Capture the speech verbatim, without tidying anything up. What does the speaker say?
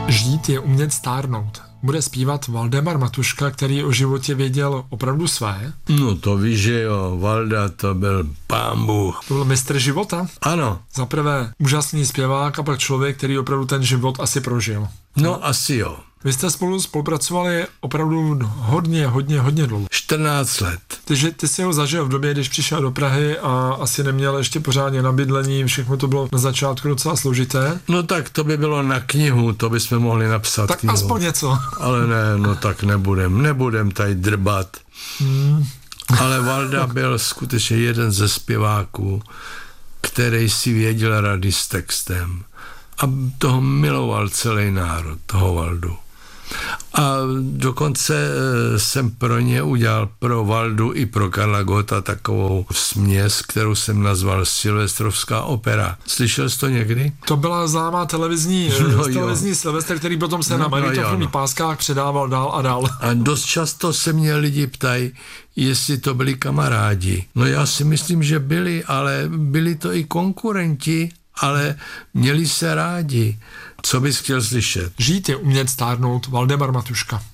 Žít je umět stárnout. Bude zpívat Valdemar Matuška, který o životě věděl opravdu své. No to víš, že jo, Valda to byl pán Bůh. To byl mistr života? Ano. Za prvé úžasný zpěvák a pak člověk, který opravdu ten život asi prožil. No asi jo. Vy jste spolu spolupracovali opravdu hodně, hodně, hodně dlouho. čtrnáct let. Takže ty jsi ho zažil v době, když přišel do Prahy a asi neměl ještě pořádně na bydlení, všechno to bylo na začátku docela složité. No tak to by bylo na knihu, to bychom mohli napsat Tak knihu. aspoň něco. Ale ne, no tak nebudem, nebudem tady drbat. Hmm. Ale Valda byl skutečně jeden ze zpěváků, který si věděl rady s textem. A toho miloval celý národ, toho Valdu. A dokonce jsem pro ně udělal pro Valdu i pro Karla Gotta takovou směs, kterou jsem nazval Silvestrovská opera. Slyšel jsi to někdy? To byla známá televizní, no televizní Silvestr, který potom se no, na magnetofonních no, páskách předával dál a dál. A dost často se mě lidi ptají, jestli to byli kamarádi. No já si myslím, že byli, ale byli to i konkurenti, ale měli se rádi. Co bys chtěl slyšet? Žít je umět stárnout, Valdemar Matuška.